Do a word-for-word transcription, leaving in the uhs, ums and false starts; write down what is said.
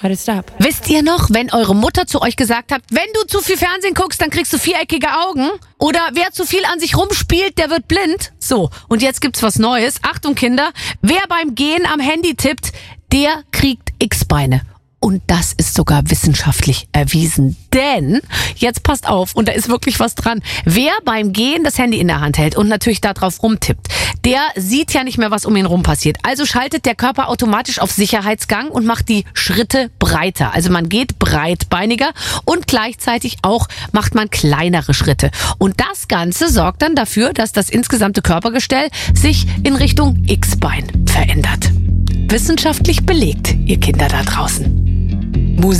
How to stop. Wisst ihr noch, wenn eure Mutter zu euch gesagt hat, wenn du zu viel Fernsehen guckst, dann kriegst du viereckige Augen? Oder wer zu viel an sich rumspielt, der wird blind? So, und jetzt gibt's was Neues. Achtung Kinder, wer beim Gehen am Handy tippt, der kriegt X-Beine. Und das ist sogar wissenschaftlich erwiesen. Denn, jetzt passt auf, und da ist wirklich was dran, wer beim Gehen das Handy in der Hand hält und natürlich da drauf rumtippt, der sieht ja nicht mehr, was um ihn rum passiert. Also schaltet der Körper automatisch auf Sicherheitsgang und macht die Schritte breiter. Also man geht breitbeiniger und gleichzeitig auch macht man kleinere Schritte. Und das Ganze sorgt dann dafür, dass das insgesamte Körpergestell sich in Richtung X-Bein verändert. Wissenschaftlich belegt, ihr Kinder da draußen.